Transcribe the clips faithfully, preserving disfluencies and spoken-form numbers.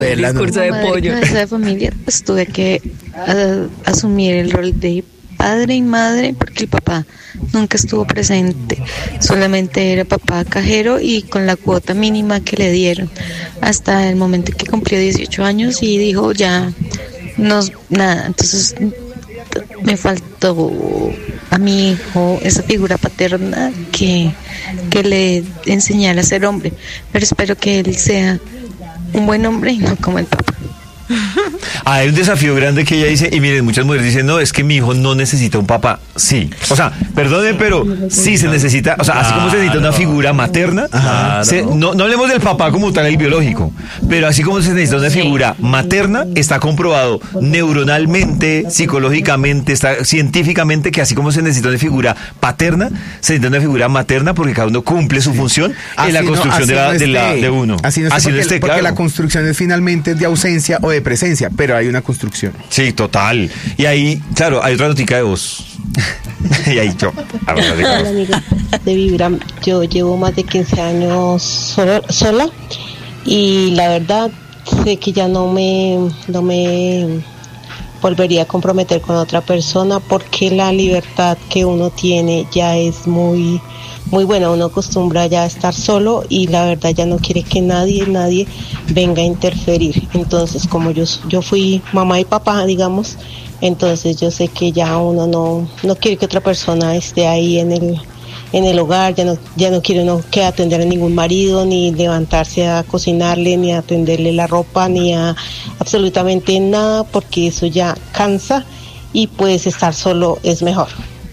El discurso de pollo. En esa familia pues tuve que uh, asumir el rol de padre y madre porque el papá nunca estuvo presente, solamente era papá cajero y con la cuota mínima que le dieron hasta el momento que cumplió dieciocho años y dijo ya no nada, entonces me faltó a mi hijo esa figura paterna que, que le enseñara a ser hombre, pero espero que él sea un buen hombre y no como el papá. Ah, hay un desafío grande que ella dice, y miren, muchas mujeres dicen, no, es que mi hijo no necesita un papá. Sí, o sea, perdone, pero sí se necesita, o sea, así como se necesita una figura materna, se, no, no hablemos del papá como tal, el biológico, pero así como se necesita una figura materna, está comprobado neuronalmente, psicológicamente, está científicamente que así como se necesita una figura paterna, se necesita una figura materna porque cada uno cumple su función así en la construcción no, de, la, no de, la, de uno. Así no, así porque, no esté, porque claro. La construcción es finalmente de ausencia o de presencia, pero hay una construcción. Sí, total. Y ahí, claro, hay otra notica de voz. Y ahí yo. Hola, amiga de Vibra. Yo llevo más de quince años sola, sola y la verdad sé que ya no me, no me volvería a comprometer con otra persona porque la libertad que uno tiene ya es muy muy buena, uno acostumbra ya a estar solo y la verdad ya no quiere que nadie, nadie venga a interferir. Entonces, como yo, yo fui mamá y papá, digamos, entonces yo sé que ya uno no, no quiere que otra persona esté ahí en el, en el hogar, ya no, ya no quiere uno que atender a ningún marido, ni levantarse a cocinarle, ni a atenderle la ropa, ni a absolutamente nada, porque eso ya cansa y pues estar solo es mejor.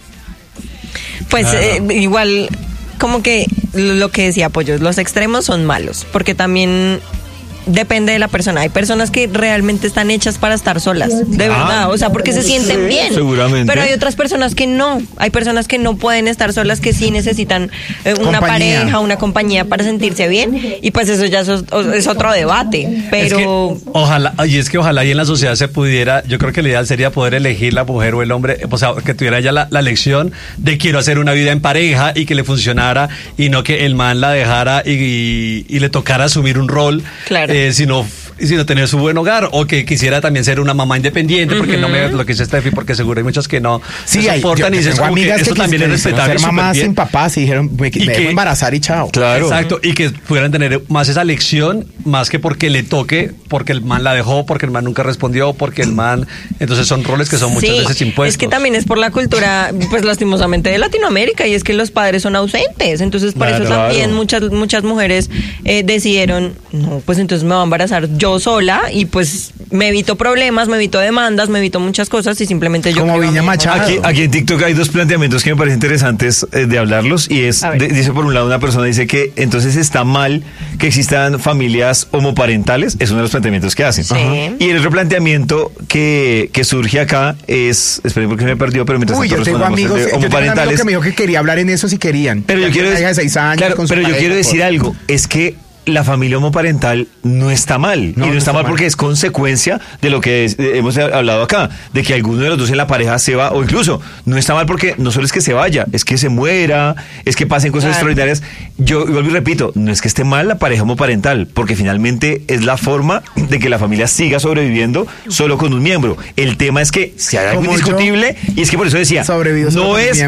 Pues ah. eh, igual, como que lo que decía Pollo, los extremos son malos, porque también depende de la persona. Hay personas que realmente están hechas para estar solas, de ah, verdad, o sea, porque se sienten sí, bien. Seguramente. Pero hay otras personas que no. Hay personas que no pueden estar solas, que sí necesitan eh, una compañía. pareja, una compañía para sentirse bien. Y pues eso ya es, es otro debate. Pero es que, ojalá, y es que ojalá y en la sociedad se pudiera, yo creo que lo ideal sería poder elegir la mujer o el hombre, o sea, que tuviera ya la, la elección de quiero hacer una vida en pareja y que le funcionara y no que el man la dejara y, y, y le tocara asumir un rol. Claro. Eh, sino, sino tener su buen hogar, o que quisiera también ser una mamá independiente, porque uh-huh. no me lo que dice Steffi, porque seguro hay muchas que no sí, se soportan y dices como que eso que también es respetable. Ser mamás sin papás y dijeron me, y me dejo embarazar y chao. Claro. Exacto, y que pudieran tener más esa lección, más que porque le toque, porque el man la dejó, porque el man nunca respondió, porque el man, entonces son roles que son muchas sí, veces impuestos. Es que también es por la cultura, pues lastimosamente de Latinoamérica, y es que los padres son ausentes, entonces por claro, eso también muchas muchas mujeres eh, decidieron, no, pues entonces me voy a embarazar yo sola y pues me evito problemas, me evito demandas, me evito muchas cosas y simplemente yo... Como Viña Machado. Aquí, aquí en TikTok hay dos planteamientos que me parecen interesantes eh, de hablarlos, y es, de, dice por un lado una persona, dice que entonces está mal que existan familias homoparentales, es uno de los planteamientos que hacen. Sí. Y el otro planteamiento que, que surge acá es, esperen porque me perdió, pero mientras Uy, yo tengo amigos, yo tengo un amigo que me dijo que quería hablar en eso si querían. Pero yo quiero, de seis años claro, pero yo quiero decir algo, es que la familia homoparental no está mal, no, y no, no está mal porque es consecuencia de lo que es, eh, hemos hablado acá, de que alguno de los dos en la pareja se va, o incluso no está mal porque no solo es que se vaya, es que se muera, es que pasen cosas claro. extraordinarias. Yo vuelvo y repito, no es que esté mal la pareja homoparental, porque finalmente es la forma de que la familia siga sobreviviendo solo con un miembro. El tema es que si hay algo indiscutible, y es que por eso decía, no es,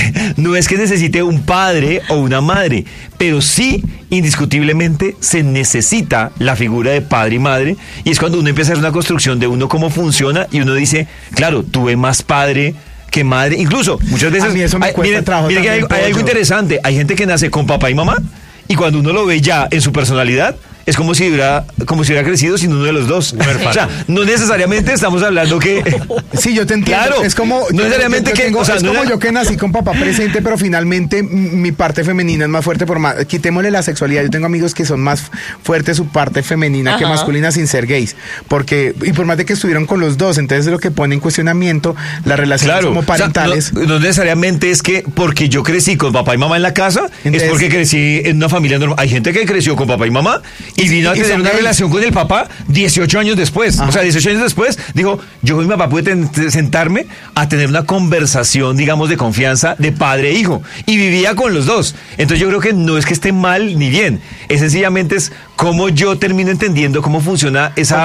no es que necesite un padre o una madre, pero sí indiscutiblemente se necesita la figura de padre y madre, y es cuando uno empieza a hacer una construcción de uno cómo funciona, y uno dice, claro, tuve más padre que madre, incluso muchas veces, a mí eso me hay, cuesta trabajo miren que hay, hay algo interesante, hay gente que nace con papá y mamá, y cuando uno lo ve ya en su personalidad, es como si hubiera, como si hubiera crecido sin uno de los dos. O sea, no necesariamente estamos hablando que... Sí, yo te entiendo. Claro, es como... No necesariamente yo, yo que... Tengo, o sea, es no como era... yo que nací con papá presente, pero finalmente mi parte femenina es más fuerte por más... Quitémosle la sexualidad. Yo tengo amigos que son más fuertes su parte femenina Ajá. que masculina sin ser gays. Porque... Y por más de que estuvieron con los dos, entonces es lo que pone en cuestionamiento las relaciones claro, homoparentales. O sea, no, no necesariamente es que porque yo crecí con papá y mamá en la casa, entonces, es porque crecí en una familia normal. Hay gente que creció con papá y mamá Y vino a y tener son una gays. relación con el papá dieciocho años después. Ajá. O sea, dieciocho años después, dijo, yo con mi papá pude ten- sentarme a tener una conversación, digamos, de confianza de padre e hijo. Y vivía con los dos. Entonces yo creo que no es que esté mal ni bien. Es sencillamente es cómo yo termino entendiendo cómo funciona esa